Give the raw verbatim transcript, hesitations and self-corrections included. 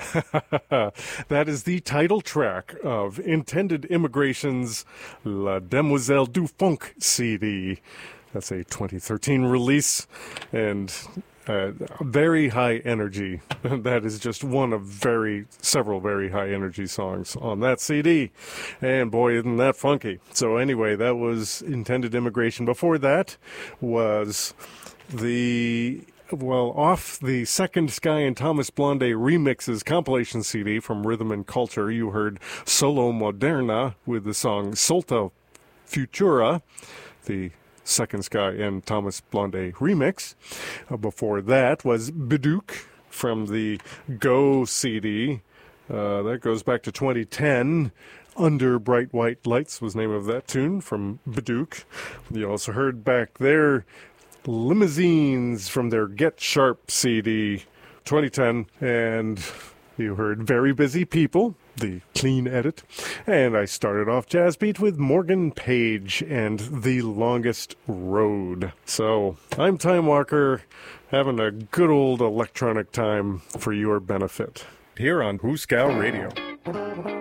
That is the title track of Intended Immigration's La Demoiselle du Funk C D. That's a twenty thirteen release, and uh, very high energy. That is just one of very, several very high energy songs on that C D. And boy, isn't that funky. So anyway, that was Intended Immigration. Before that was the... Well, off the Second Sky and Thomas Blonde remixes compilation C D from Rhythm and Culture, you heard Solo Moderna with the song Solta Futura, the Second Sky and Thomas Blonde remix. Uh, before that was Biduk from the Go C D. Uh, that goes back to twenty ten. Under Bright White Lights was the name of that tune from Biduk. You also heard back there Limousines from their Get Sharp C D twenty ten, and you heard Very Busy People, the clean edit, and I started off Jazz Beat with Morgan Page and The Longest Road. So I'm Time Walker, having a good old electronic time for your benefit here on Hooskow Radio.